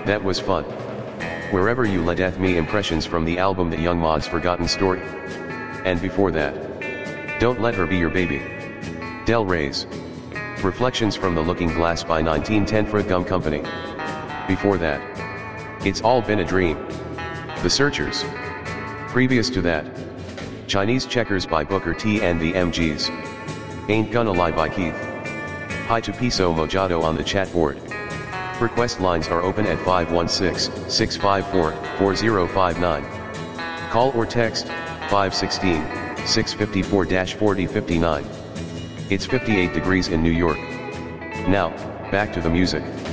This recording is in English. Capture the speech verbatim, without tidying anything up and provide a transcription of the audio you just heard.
That was fun. Wherever You Led Me impressions from the album The Young Mod's Forgotten Story. And before that, Don't Let Her Be Your Baby. Del Rey's Reflections from the Looking Glass by nineteen ten Fruit Gum Company. Before that, It's All Been a Dream. The Searchers. Previous to that, Chinese Checkers by Booker T and the M Gs. Ain't Gonna Lie by Keith. Hi to Piso Mojado on the chat board. Request lines are open at five one six, six five four, four zero five nine. Call or text, five one six, six five four, four zero five nine. It's fifty-eight degrees in New York. Now, back to the music.